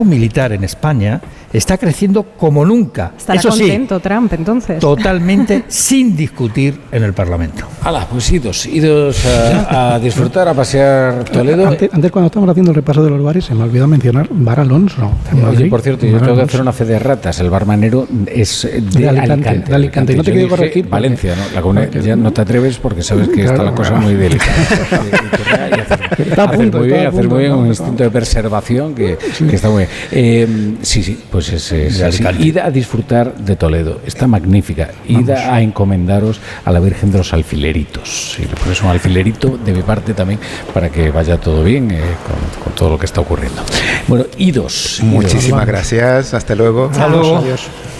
militar en España está creciendo como nunca. Estará Eso contento sí, Trump, entonces. totalmente sin discutir en el Parlamento. ¡Hala! Pues idos a disfrutar, a pasear Toledo. Antes cuando estábamos haciendo el repaso de los bares, se me olvidó mencionar Bar Alonso. Oye, por cierto, yo tengo que hacer una fe de ratas. El Bar Manero es de Alicante. De Alicante. No te quiero corregir. Valencia, ¿no? La comunidad, ya no te atreves porque sabes que está la cosa muy delicada. Hacer muy bien un instinto de preservación que está muy bien. Sí, pues es así. Id a disfrutar de Toledo. Está magnífica. Id a encomendaros a la Virgen de los Alfileritos. Sí, por eso un alfilerito de mi parte también para que vaya todo bien con todo lo que está ocurriendo. Bueno, idos. Muchísimas gracias. Hasta luego. Hasta luego. Adiós.